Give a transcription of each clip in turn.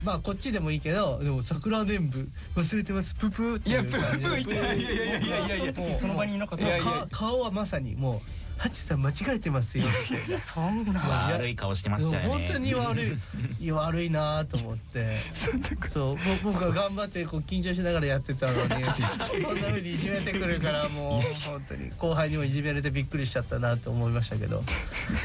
まあこっちでもいいけど、でも桜伝部忘れてますププっていう感じで、 いやその場にいなかった。 顔はまさにもうハチさん間違えてますよ。 そんな悪い顔してましたよね。 本当に悪いなと思って、そう僕が頑張ってこう緊張しながらやってたのにそんな風にいじめてくるから、もう本当に後輩にもいじめられてびっくりしちゃったなと思いましたけど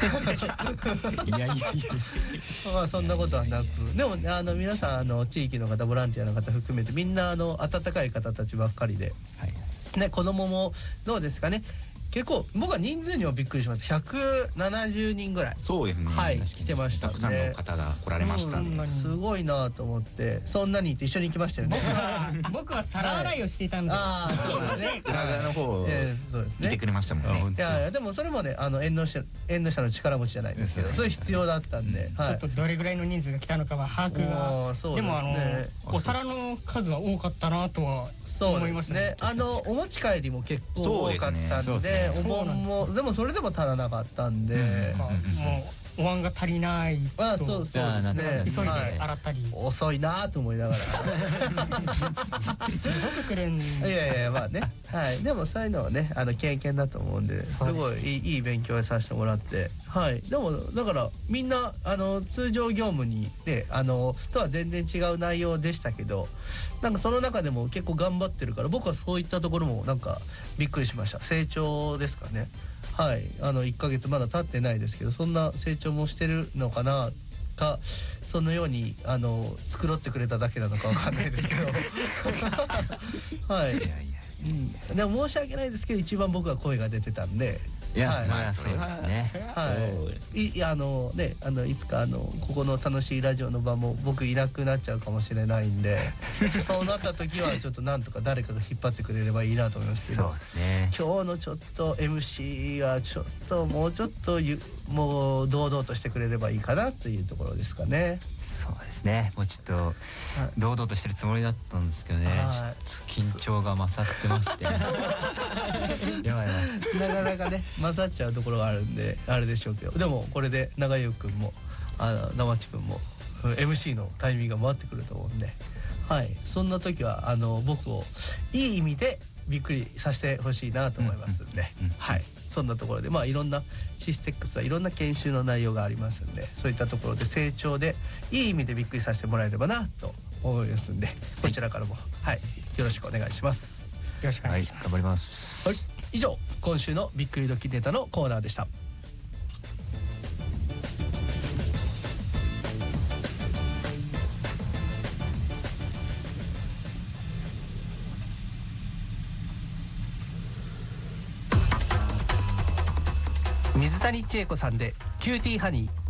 まあそんなことはなく、でも皆さん地域の方ボランティアの方含めてみんな温かい方たちばっかりで、ね、子供もどうですかね。結構僕は人数にもびっくりしました。170人ぐらい、 そうですね、 はい来てましたね。 たくさんの方が来られましたね。 すごいなと思って、そんなに一緒に行きましたよね。 僕は皿洗いをしていたんで、 ああそうですね、 裏側の方そうですね、 見てくれましたもんね。 いやでもそれもね縁の下の力持ちじゃないですけど、それ必要だったんで、 ちょっとどれぐらいの人数が来たのかは把握が、でもお皿の数は多かったなとは思いましたね。 お持ち帰りも結構多かったんで、お盆もでもそれでも足らなかったんで、 もうお椀が足りないと、 そうですね、 急いで洗ったり、 遅いなと思いながらいやまあね、はい、でもそういうのはね経験だと思うんで、すごいいい勉強させてもらって、はい、でもだからみんな通常業務にねとは全然違う内容でしたけど、なんかその中でも結構頑張ってるから、僕はそういったところもなんかびっくりしました。成長ですかね。はい、1ヶ月まだ経ってないですけど、そんな成長もしてるのかなか、そのように繕ってくれただけなのかわかんないですけどはい、でも申し訳ないですけど、一番僕は声が出てたんで。 いや、そうですね。 いつかここの楽しいラジオの場も僕いなくなっちゃうかもしれないんでそうなった時はちょっとなんとか誰かが引っ張ってくれればいいなと思いますけど、 そうですね、 今日のちょっと MC はちょっともうちょっともう堂々としてくれればいいかなというところですかね。 そうですね、もうちょっと堂々としてるつもりだったんですけどね、ちょっと緊張が勝ってましてやばいなかなかね勝っちゃうところがあるんであれでしょうけど、でもこれで長湯くんも生地くんも MC のタイミングが回ってくると思うんで、はい、そんな時は僕をいい意味でびっくりさせてほしいなと思いますんで、はい、そんなところでいろんなシステックスはいろんな研修の内容がありますんで、そういったところで成長でいい意味でびっくりさせてもらえればなと思いますんで、こちらからも、はい、よろしくお願いします。 よろしくお願いします。 頑張ります。 はい、以上今週のびっくりドキネタのコーナーでした。水谷千恵子さんでキューティーハニー。